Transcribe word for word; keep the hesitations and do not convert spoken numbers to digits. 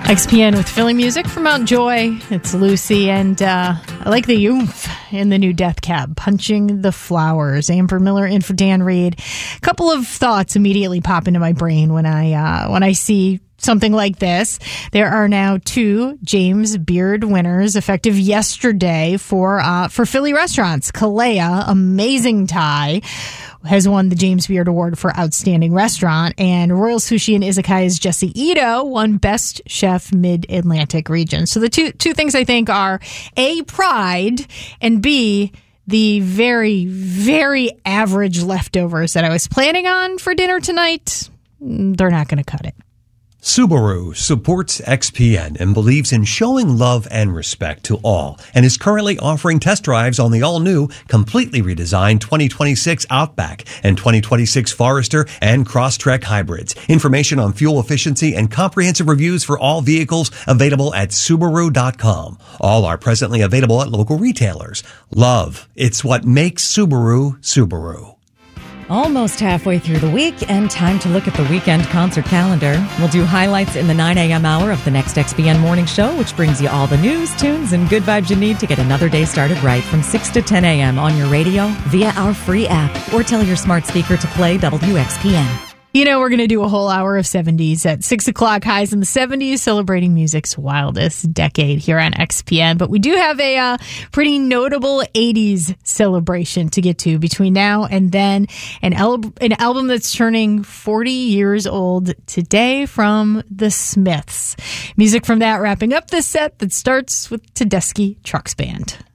X P N with Philly music from Mount Joy. It's Lucy, and uh, I like the oomph in the new Death Cab, Punching the Flowers. Amber Miller in for Dan Reed. A couple of thoughts immediately pop into my brain when I uh, when I see something like this. There are now two James Beard winners effective yesterday for uh, for Philly restaurants. Kalea, amazing Thai, has won the James Beard Award for Outstanding Restaurant, and Royal Sushi and Izakaya's Jesse Ito won Best Chef Mid-Atlantic Region. So the two two things I think are A, pride, and B, the very, very average leftovers that I was planning on for dinner tonight. They're not going to cut it. Subaru supports X P N and believes in showing love and respect to all, and is currently offering test drives on the all-new, completely redesigned twenty twenty-six Outback and twenty twenty-six Forester and Crosstrek hybrids. Information on fuel efficiency and comprehensive reviews for all vehicles available at Subaru dot com. All are presently available at local retailers. Love, it's what makes Subaru, Subaru. Almost halfway through the week, and time to look at the weekend concert calendar. We'll do highlights in the nine a.m. hour of the next X P N Morning Show, which brings you all the news, tunes, and good vibes you need to get another day started right from six to ten a.m. on your radio, via our free app, or tell your smart speaker to play W X P N. You know, we're going to do a whole hour of seventies at six o'clock, highs in the seventies, celebrating music's wildest decade here on X P N. But we do have a uh, pretty notable eighties celebration to get to between now and then. An, al- an album that's turning forty years old today from The Smiths. Music from that wrapping up this set that starts with Tedeschi Trucks Band.